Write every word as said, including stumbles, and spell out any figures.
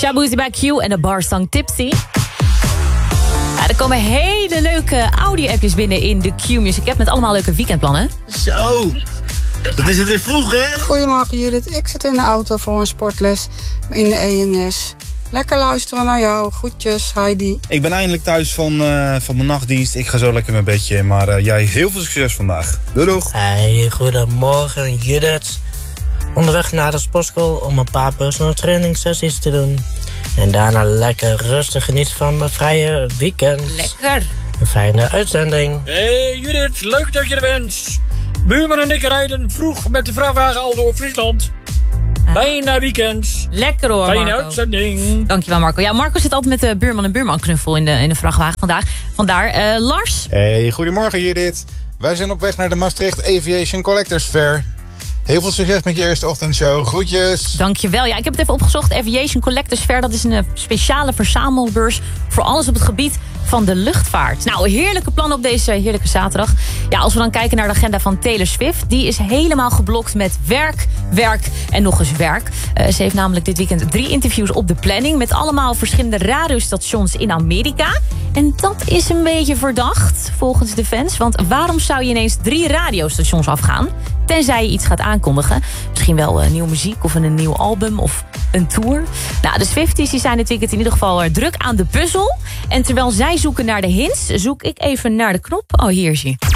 Shabuzi by Q en de barsong Tipsy. Ja, er komen hele leuke audio-appjes binnen in de Q-Music app met allemaal leuke weekendplannen. Zo, dat is het weer vroeg, hè? Goedemorgen Judith, ik zit in de auto voor een sportles in de E N S. Lekker luisteren naar jou. Groetjes, Heidi. Ik ben eindelijk thuis van, uh, van mijn nachtdienst. Ik ga zo lekker mijn bedje in. Maar uh, jij, heel veel succes vandaag. Doei doeg. Hey, goedemorgen Judith. Onderweg naar de sportschool om een paar personal training sessies te doen. En daarna lekker rustig genieten van mijn vrije weekend. Lekker. Een fijne uitzending. Hey Judith, leuk dat je er bent. Buurman en ik rijden vroeg met de vrachtwagen al door Friesland. Bijna weekend. Lekker hoor, Fijne Marco. uitzending. Dankjewel, Marco. Ja, Marco zit altijd met de buurman en buurman knuffel in de, in de vrachtwagen vandaag. Vandaar, uh, Lars. Hey, goedemorgen Judith. Wij zijn op weg naar de Maastricht Aviation Collectors Fair. Heel veel succes met je eerste ochtendshow. Groetjes. Dankjewel. Ja, ik heb het even opgezocht. Aviation Collectors Fair, dat is een uh, speciale verzamelbeurs voor alles op het gebied van de luchtvaart. Nou, heerlijke plannen op deze heerlijke zaterdag. Ja, als we dan kijken naar de agenda van Taylor Swift, die is helemaal geblokt met werk, werk en nog eens werk. Uh, ze heeft namelijk dit weekend drie interviews op de planning met allemaal verschillende radiostations in Amerika. En dat is een beetje verdacht, volgens de fans. Want waarom zou je ineens drie radiostations afgaan? Tenzij je iets gaat aankondigen. Misschien wel uh, nieuwe muziek of een nieuw album of een tour. Nou, de Swifties die zijn dit weekend in ieder geval druk aan de puzzel. En terwijl zij zoeken naar de hints, zoek ik even naar de knop. Oh, hier is hij.